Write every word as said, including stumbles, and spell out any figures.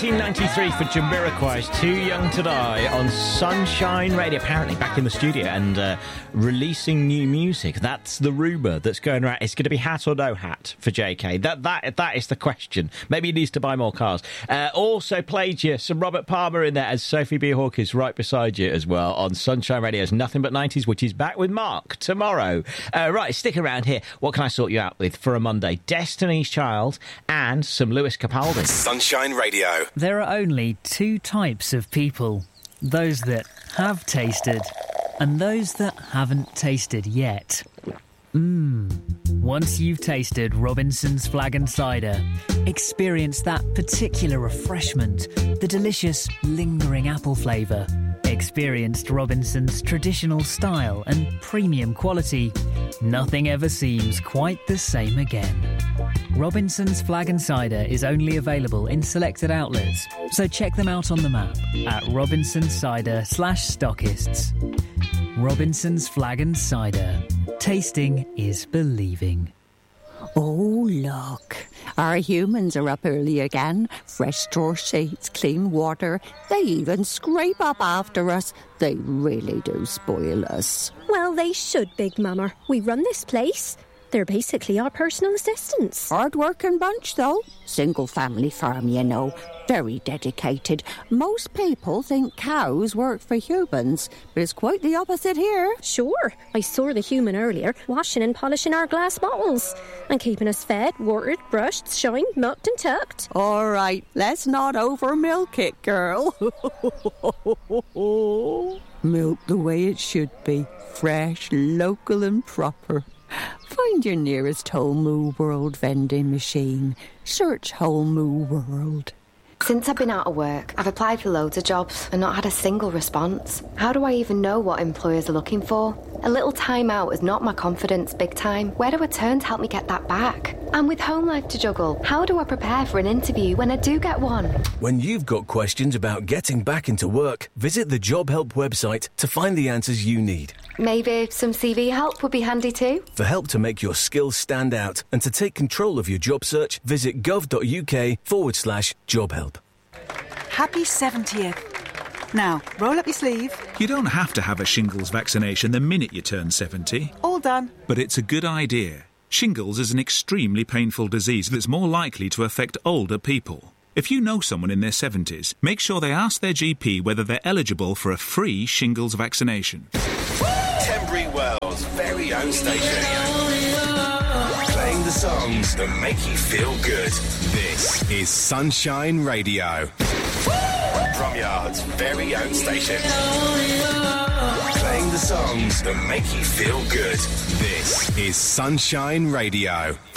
nineteen ninety-three for Jamiroquai's Too Young to Die on Sunshine Radio. Apparently back in the studio and uh, releasing new music. That's the rumour that's going around. It's going to be hat or no hat for J K. That that that is the question. Maybe he needs to buy more cars. Uh, also played you some Robert Palmer in there, as Sophie B. Hawke is right beside you as well on Sunshine Radio's Nothing But nineties, which is back with Mark tomorrow. Uh, right, stick around here. What can I sort you out with for a Monday? Destiny's Child and some Lewis Capaldi. Sunshine Radio. There are only two types of people. Those that have tasted and those that haven't tasted yet. Mmm. Once you've tasted Robinson's Flag and Cider, experience that particular refreshment, the delicious, lingering apple flavour. Experienced Robinson's traditional style and premium quality. Nothing ever seems quite the same again. Robinson's Flag and Cider is only available in selected outlets, so check them out on the map at Robinson's Cider slash stockists. Robinson's Flag and Cider. Tasting is believing. Oh, look. Our humans are up early again. Fresh straw sheets, clean water. They even scrape up after us. They really do spoil us. Well, they should, Big Mama. We run this place. They're basically our personal assistants. Hard-working bunch, though. Single-family farm, you know. Very dedicated. Most people think cows work for humans, but it's quite the opposite here. Sure. I saw the human earlier, washing and polishing our glass bottles and keeping us fed, watered, brushed, shined, mucked and tucked. All right, let's not over-milk it, girl. Milk the way it should be. Fresh, local and proper. Find your nearest Whole Moo World vending machine. Search Whole Moo World. Since I've been out of work, I've applied for loads of jobs and not had a single response. How do I even know what employers are looking for? A little time out has knocked my confidence big time. Where do I turn to help me get that back? And with home life to juggle, how do I prepare for an interview when I do get one? When you've got questions about getting back into work, visit the Job Help website to find the answers you need. Maybe some C V help would be handy too. For help to make your skills stand out and to take control of your job search, visit gov.uk forward slash job help. Happy seventieth. Now, roll up your sleeve. You don't have to have a shingles vaccination the minute you turn seventy. All done. But it's a good idea. Shingles is an extremely painful disease that's more likely to affect older people. If you know someone in their seventies, make sure they ask their G P whether they're eligible for a free shingles vaccination. Tenbury World's very own station. Playing the songs that make you feel good. This is Sunshine Radio. Bromyard's very own station. Playing the songs that make you feel good. This is Sunshine Radio.